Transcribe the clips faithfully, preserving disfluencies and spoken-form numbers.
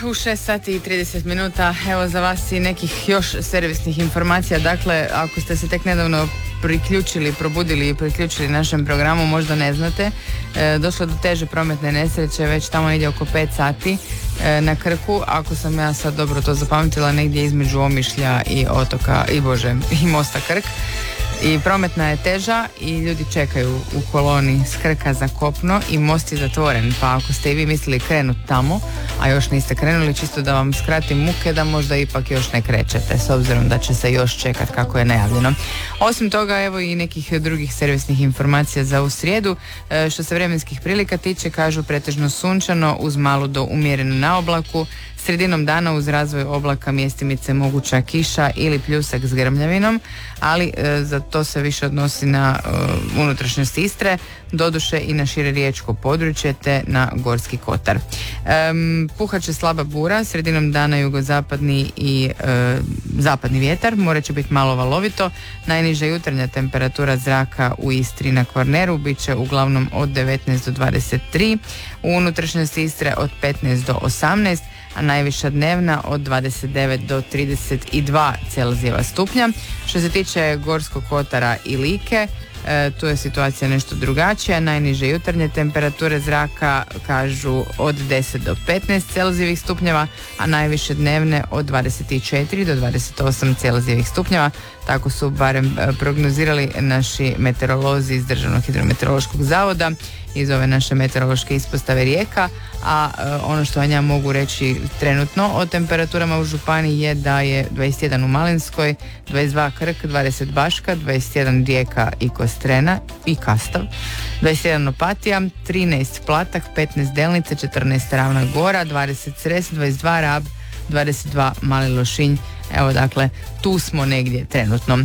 u šest sati i trideset minuta, evo za vas i nekih još servisnih informacija. Dakle, ako ste se tek nedavno priključili, probudili i priključili našem programu, možda ne znate, e, došlo do teže prometne nesreće već tamo negdje oko pet sati e, na Krku, ako sam ja sad dobro to zapamtila, negdje između Omišlja i otoka, i bože, i mosta Krk. I prometna je teža i ljudi čekaju u koloni s Krka za kopno i most je zatvoren, pa ako ste i vi mislili krenuti tamo, a još niste krenuli, čisto da vam skratim muke, da možda ipak još ne krećete, s obzirom da će se još čekat kako je najavljeno. Osim toga, evo i nekih drugih servisnih informacija za u srijedu. E, što se vremenskih prilika tiče, kažu pretežno sunčano uz malo do umjereno na oblaku. Sredinom dana uz razvoj oblaka mjestimice moguća kiša ili pljusak s grmljavinom, ali e, za to se više odnosi na e, unutrašnjost Istre, doduše i na šire riječko područje te na Gorski kotar. E, puhat će slaba bura, sredinom dana jugozapadni i e, zapadni vjetar, more će biti malo valovito, najniža jutarnja temperatura zraka u Istri na Kvarneru bit će uglavnom od devetnaest do dvadeset tri, u unutrašnjosti Istre od petnaest do osamnaest, a najviša dnevna od dvadeset devet do trideset dva Celzijeva stupnja. Što se tiče Gorskog kotara i Like, e, tu je situacija nešto drugačija. Najniže jutarnje temperature zraka kažu od deset do petnaest Celzijevih stupnjeva, a najviše dnevne od dvadeset četiri do dvadeset osam Celzijevih stupnjeva. Tako su barem prognozirali naši meteorolozi iz Državnog hidrometeorološkog zavoda, iz ove naše meteorološke ispostave Rijeka, a e, ono što vam ja mogu reći trenutno o temperaturama u županiji je da je dvadeset jedan u Malinskoj, dvadeset dva Krk, dvadeset Baška, dvadeset jedan Rijeka i Kostrena i Kastav, dvadeset jedan Opatija, trinaest Platak, petnaest Delnice, četrnaest Ravna Gora, dvadeset Cres, dvadeset dva Rab, dvadeset dva Mali Lošinj. Evo dakle, tu smo negdje trenutno.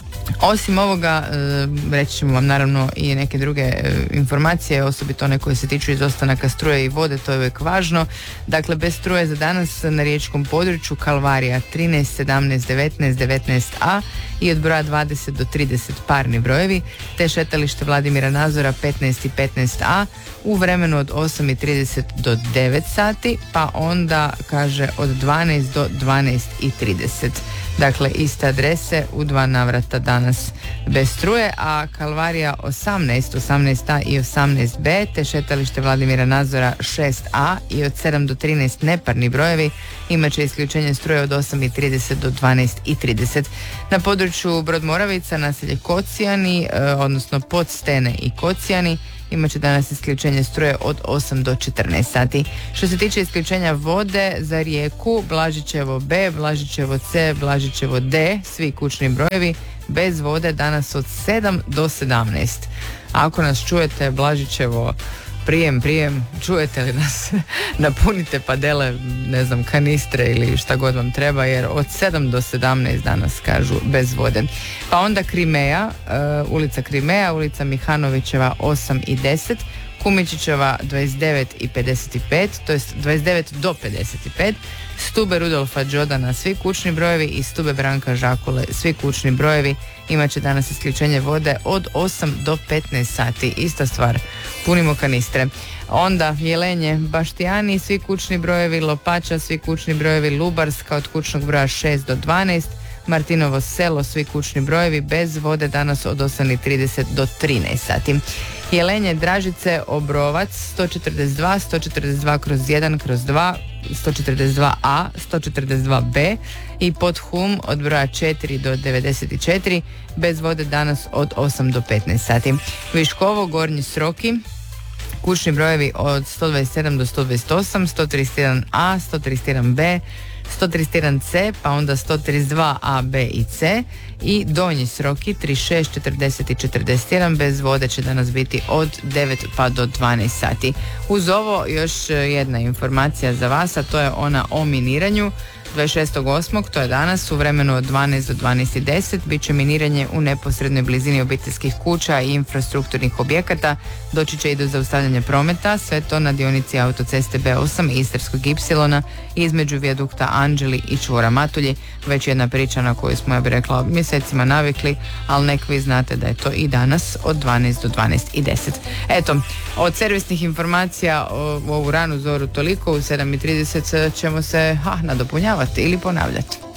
Osim ovoga, reći ćemo vam naravno i neke druge informacije, osobito one koje se tiču izostanaka struje i vode, to je uvijek važno. Dakle, bez struje za danas na riječkom području Kalvarija trinaest, sedamnaest, devetnaest, devetnaest A i od broja dvadeset do trideset parni brojevi, te šetalište Vladimira Nazora petnaest i petnaest A u vremenu od osam i trideset do devet sati, pa onda kaže od dvanaest do dvanaest i trideset. Dakle, iste adrese u dva navrata danas bez struje, a Kalvarija osamnaest, osamnaest A i osamnaest B, te šetalište Vladimira Nazora šest A i od sedam do trinaest neparni brojevi, imat će isključenje struje od osam i trideset do dvanaest i trideset. Na području Brodmoravica, naselje Kocijani, eh, odnosno Podstene i Kocijani, imat će danas isključenje struje od osam do četrnaest sati. Što se tiče isključenja vode za Rijeku, Blažićevo B, Blažićevo C, Blažićevo D, svi kućni brojevi bez vode danas od sedam do sedamnaest. Ako nas čujete, Blažićevo, prijem, prijem, čujete li nas, napunite padele, ne znam, kanistre ili šta god vam treba, jer od sedam do sedamnaest danas kažu bez vode. Pa onda Krimeja, uh, ulica Krimeja, ulica Mihanovićeva osam i deset, Kumičićeva dvadeset devet i pedeset pet, to jest dvadeset devet do pedeset pet, Stube Rudolfa Đodana, svi kućni brojevi i Stube Branka Žakule, svi kućni brojevi, imat će danas isključenje vode od osam do petnaest sati. Ista stvar, punimo kanistre. Onda Jelenje Baštijani, svi kućni brojevi, Lopača, svi kućni brojevi, Lubarska od kućnog broja šest do dvanaest, Martinovo selo, svi kućni brojevi bez vode danas od osam i trideset do trinaest sati. Jelenje Dražice Obrovac sto četrdeset dva, sto četrdeset dva kroz jedan kroz dva, sto četrdeset dva A, sto četrdeset dva B i Podhum od broja četiri do devedeset četiri bez vode danas od osam do petnaest sati. Viškovo, Gornji Sroki, kućni brojevi od sto dvadeset sedam do sto dvadeset osam, sto trideset jedan A, sto trideset jedan B, sto trideset jedan C, pa onda sto trideset dva A, B i C i Donji Sroki trideset šest, četrdeset i četrdeset jedan bez vode će danas biti od devet pa do dvanaest sati. Uz ovo još jedna informacija za vas, a to je ona o miniranju. dvadeset šestog osmog to je danas, u vremenu od dvanaest do dvanaest i deset bit će miniranje u neposrednoj blizini obiteljskih kuća i infrastrukturnih objekata. Doći će i do zaustavljanja prometa, sve to na dionici autoceste be osam i Istarskog ipsilona između vijadukta Anđeli i čvora Matulji. Već jedna priča na koju smo, ja bih rekla, mjesecima navikli, ali nek vi znate da je to i danas od dvanaest do dvanaest i deset. Eto, od servisnih informacija u ovu ranu zoru toliko, u sedam i trideset ćemo se ha, nadopunjavati ili ponavljati.